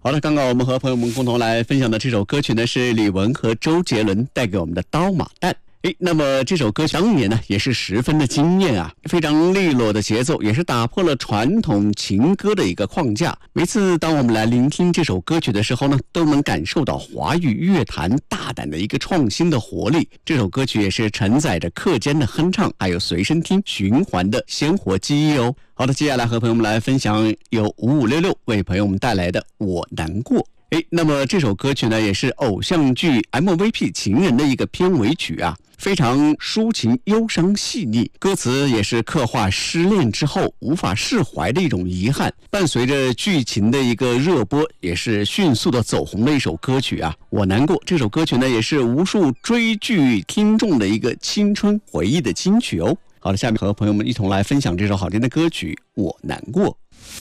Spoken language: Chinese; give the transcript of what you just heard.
好了，刚刚我们和朋友们共同来分享的这首歌曲呢，是李玟和周杰伦带给我们的《刀马旦》。那么这首歌当年呢也是十分的惊艳啊，非常利落的节奏，也是打破了传统情歌的一个框架。每次当我们来聆听这首歌曲的时候呢，都能感受到华语乐坛大胆的一个创新的活力。这首歌曲也是承载着课间的哼唱，还有随身听循环的鲜活记忆哦。好的，接下来和朋友们来分享由5566为朋友们带来的《我难过》。那么这首歌曲呢，也是偶像剧 MVP 情人的一个片尾曲啊，非常抒情忧伤细腻，歌词也是刻画失恋之后无法释怀的一种遗憾，伴随着剧情的一个热播，也是迅速的走红的一首歌曲啊。我难过这首歌曲呢，也是无数追剧听众的一个青春回忆的金曲哦。好了，下面和朋友们一同来分享这首好听的歌曲《我难过》。